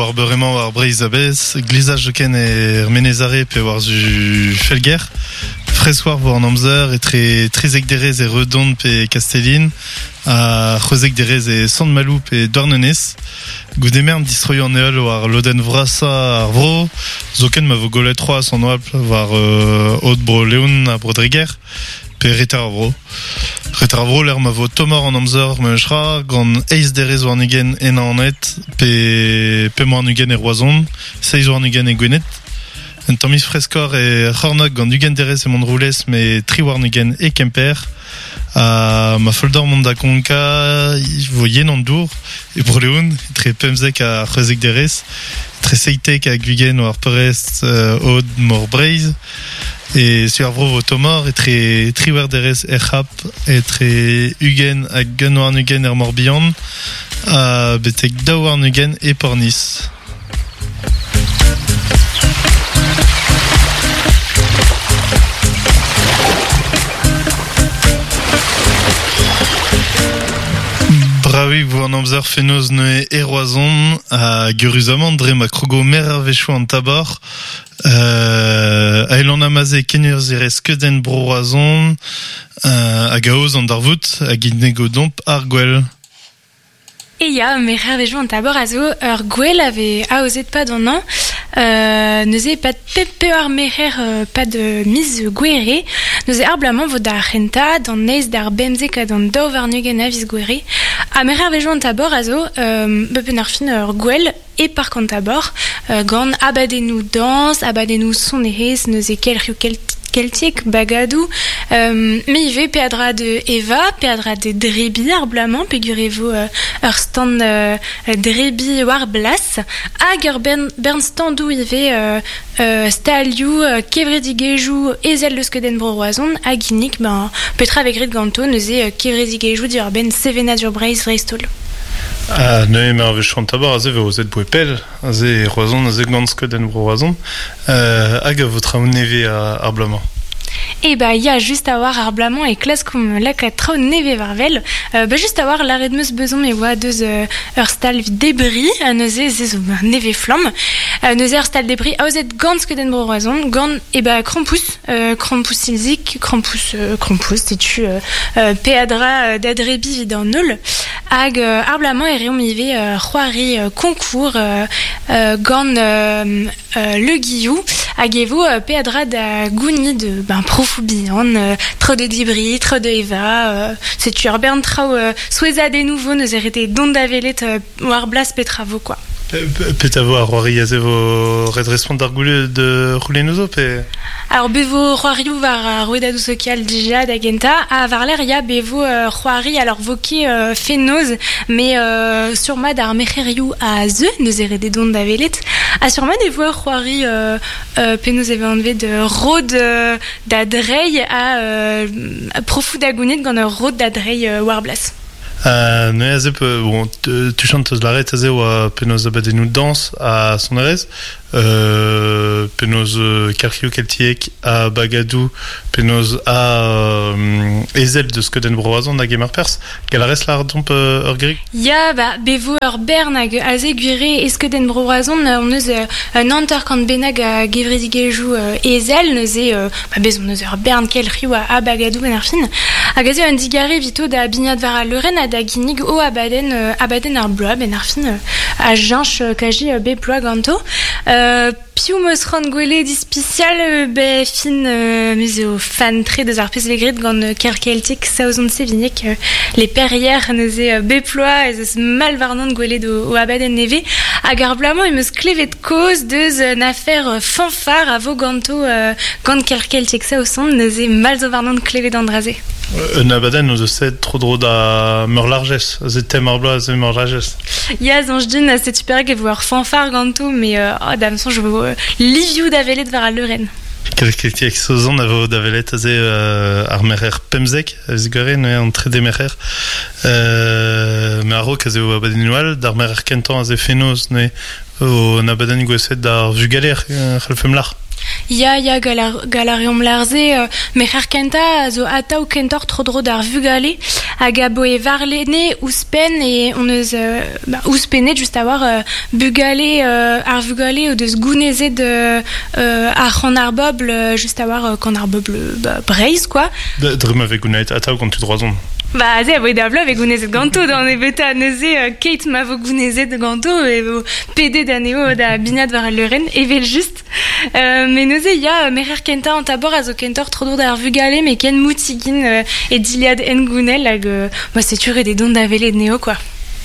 war beurrement war breiz abez, glizaj ken menezare pe war zu felger, freskoar war an amzer et trezek derez e redon pe Castellin, a c'hozek derez e Sandmalou pe Douarnenez, goudemern distroyo an eol war loden vrasa ar vro, zoken ma vo golet 3 son oap war haut bro leon a brodreger, pe retar ar vro. Retar ar vro l'er ma vo tomor an amzer me chra, gant eiz derez war nugen en an et, pe mo an nugen e roazon, 6 war nugen e gwenet. Un tamis freskor e c'hornog gant nugen derez e mont roulez, me 3 war nugen e kemper. Ma foldor mont da konka, vo yen an dour, e broleoun, tre pemzek a c'hozek derez, tre seitek a gugen war perest od mor breiz. Et sur ar vro vo tomor e tri war derez e c'hap e tre ugen a gun war nugen er morbihan a betek da war nugen e pornis. Bravi vo an amzer fenoz neue e roazon a guruzamant dre ma krogo mer ar vechou an tabor. Aelan amaze kenur zirez keden bro roazon a gaoz an darvout a gidnego domp ar gwell. Et ya, mer ar vechou an tabor a zo ur gwell ave aozet pad an an. Neuze pad pepe ar merer pad miz gwere, neuze arblamant vo da renta dan neiz d'ar bemzek a dan daou var nugen aviz gwere. A mer ar vechou an tabor a zo bepen ar fin ur gwell e par kant tabor gant abadennou dans, abadennou sonerez, neuze kelc'hioù keltiek bagadou, me ive peadra de Eva, peadra de drebi arblamant, pegurevo ur stand drebi war blas, hag ur bern standou ive stalioù, kevredigejou ezel deus skeden bro roazon, hag innik, petra vegret ganto, neuze kevredigejou di ur ben sevenad ur breiz vreistol. Ne mer vechou an tabor a ze veo zet boe pel, a ze roazon, a ze gant skeden bro roazon, hag a vo traoù neve ar blamant. Et ya juste a war ar blamant e klas koum lak a traoù neve varvel, juste a war l'arret meus bezom e oa deus ur stal vid debri, neuze ze zo neve flam, neuze ur stal debri a ouzet gant skeden bro roazon, gant krampous ilzik, krampous titu peadra d'adrebi vid an neul, hag ar blamant e reom ive c'hoari konkour gant le guillou, hag evo peadra da gouni de profou bihan, tro de dibri, tro de Eva, setu ur bern traoù souezat de nouveau neus erete dont da velet war blas petravo, quoi. Pet a vo a c'hoari a ze vo red respond d'ar goule de roule nouzo pe... Alors bevo c'hoarioù var a rouedadou social dija da genta, a var l'air ya bevo c'hoari alors voke fenoz, mais surmad ar mecherioù a ze neus erete dont da velet, a surmad evo c'hoari penoz eve anve de rod da dreiñ a profou da gounet gant ur rod da dreiñ war blas. Ne a ze peu, bon, tu chantes la ret a ze oa penoz abadennou dans a sonerez, penoz kalc'hioù keltiek a bagadou, penoz a ezel de skeden bro roazon hag emar pers, gal a rez la ar domp ur grig? Ya, bevo ur bern hag a ze gwire e skeden bro roazon, on eus nanter kant benag a gevredigejou ezel, neuze bezon eus ur bern kelc'hioù a bagadou ben ar fin, hag a ze un digare vito da bignad var a leuren a da ginig o abaden ar bloa ben ar fin a jinch kaji be ploa ganto. Piou meus ran gwele dispicial be fin meus eo fan tre deus ar pez vegret gant kerkeltik saouzon sevinek les perrières neuze be ploa ez eus mal varnant gwele o abaden neve hag ar blamant e meus klevet koz deus un affaire fanfar a vo ganto gant kerkeltik saouzon neuze mal zo varnant klevet andraze. Un abaden o set tro dro da meur largez, ze tem ar bloaz ze meur largez. Ya, zanj din a setu perek evo ur fanfar ganto, mais damson je vo livioù da velet var a leuren. Keltiek sozon a vo da velet a ze ar merer pemzek, a vez gwere, ne an tre de merer. Me a rok a ze o abadennou al, d'ar merer kentan a ze fenoz, ne o an abaden gweset d'ar vugaler c'halfem lar. ya galarium larze mecher kenta zo atau kentor trodro d'ar vugale hag a boe varlene ouspen et on eus ouspenet just a war bugale ar vugale o deus gounezet ar c'han ar bobl just a war c'han ar bobl breiz quoi. Drum avec gounet atau quand tu droison. Ba, aze, avoe da vlog e gounezet ganto, dan e beta neuze Kate ma vo gounezet ganto, e vo pede d'aneo da binad var al leuren, evel just. Me neuze, ya, merer kenta an tabor a zo kentor trodor d'ar vugale, me ken moutigin e diliad en gounel, hag, ba, setur e de don da velet neo, quoi.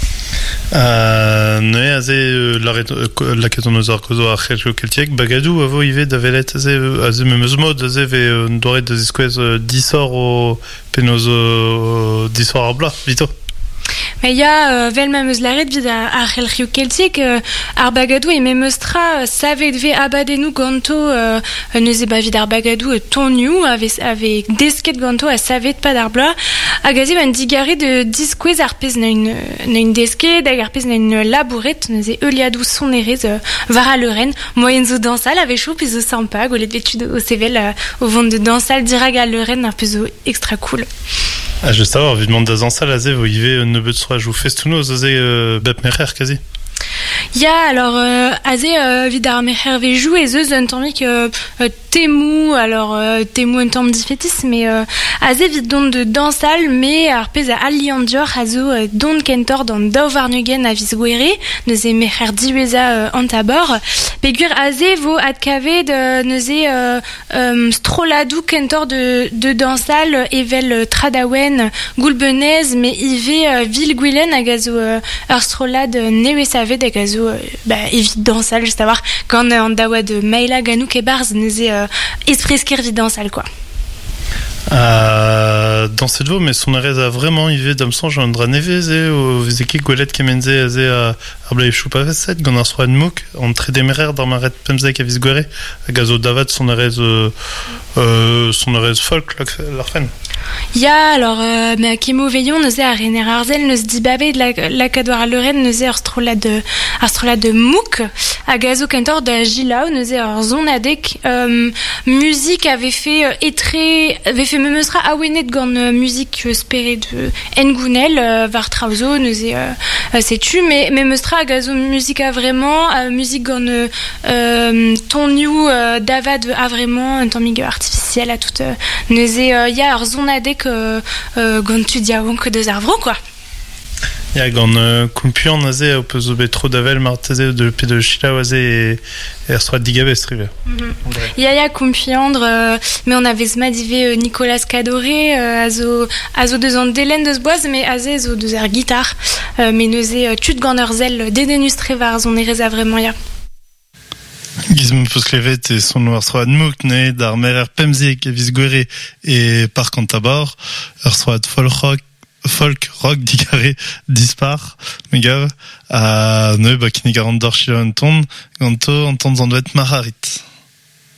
Ne aze laketon eus ar kozo ar c'helcho keltiek bagadou avo ive da velet aze memeus mod aze ve doret da ziskwez disor o penoz disor ar bla vito. Mais ya vel ma meus laret vid ar c'helcho keltiek ar bagadou e memeus tra savet ve abadenou ganto neuze ba vid ar bagadou tonioù ave desket ganto a savet pad ar bla hag aze ben digare de diskwez ar pez na un desket hag ar pez na un labouret neuze euliadou sonerez var al leuren moyen zo dansal ave chou pe zo sympa golet vetud o sevel o vont de dansal dirag al leuren ar pe zo extra cool. Ah, je sais avoir, évidemment, dans un salle, aze, vous y avez ne peut pas jouer festouno, aze, bep merer, quasi. Ya, alors, aze, vid ar mecher ve jou, et zeus un tammik temou, alors, temou un tamm difetis, mais aze vid don de dansal, mais ar pez a aliandior, a zo don kentor dan daou varnugen a viz gwere, neuze mecher diweza an tabor, pegur aze vo ad kavet neuze stroladou kentor de dansal evel tradawen goulbenez, mais ive vil gwilen hag a zo ur strolad newe savet hag a zo evit dansal, just a war gant an daoa de maila ganouk e barz neuze espresker vid dansal, quoi. Dans cette voie, mais son arrêt a vraiment ivé d'amson, j'en dra nevez et au vizeki gwelet kemenze aze a blai choupa veset gant ar soa mouk en tre demerer dans maret pemzek a viz gwere a gazo davat son arrêt folk l'arfen. Ya, alors, ma kemo veillon neuze a rener arzel neus dibabe de la kadwar al leuren neuze ar strolad de mouk a gazo kentor da jilao neuze ar zonadek musique avait fait memeustra awenet gant musique spere de engounel var traozo neuze setu mais memeustra a gazo musique a vraiment musique gant tonioù davad a vraiment un tammig artificiel a tout neuze ya ar zonadek gant tu diaonk deus ar vro, quoi. Ya gant kumpian aze o peus bet tro davel marteze de pe de chila aze et ar stroad digabez triver. Ya kumpiandre mais on avait smadive Nicolas Cadoré a zo deus an delen deus boaz mais aze zo deus ar guitar mais neuze tud gant ur zel dedenus trevar zon erez a vraiment ya. Gizm peus klevet e son ar stroad mouk ne d'ar merer pemzek e viz gwere et par kantabor ar stroad folk rock digare dispar megav a ne ba kini garant d'ar chila un ton ganto an ton zan doet mararit.